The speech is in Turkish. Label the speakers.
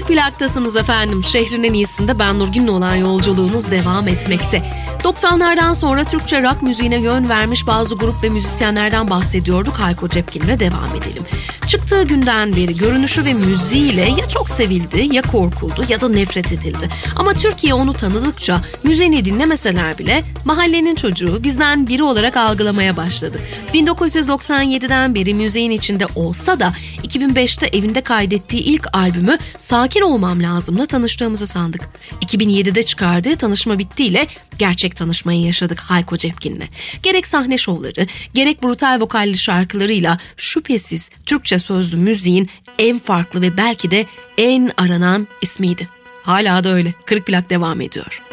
Speaker 1: Kırık Plak'tasınız efendim. Şehrin en iyisinde ben Nurgün'le olan yolculuğunuz devam etmekte. 90'lardan sonra Türkçe rock müziğine yön vermiş bazı grup ve müzisyenlerden bahsediyorduk. Hayko Cepkin'le devam edelim. Çıktığı günden beri görünüşü ve müziğiyle ya çok sevildi, ya korkuldu, ya da nefret edildi. Ama Türkiye onu tanıdıkça müziğini dinlemeseler bile mahallenin çocuğu, bizden biri olarak algılamaya başladı. 1997'den beri müziğin içinde olsa da 2005'te evinde kaydettiği ilk albümü Sakin Olmam Lazım'la tanıştığımızı sandık. 2007'de çıkardığı Tanışma Bitti ile gerçek tanışmayı yaşadık Hayko Cepkin'le. Gerek sahne şovları, gerek brutal vokalli şarkılarıyla şüphesiz Türkçe sözlü müziğin en farklı ve belki de en aranan ismiydi. Hala da öyle. Kırık Plak devam ediyor.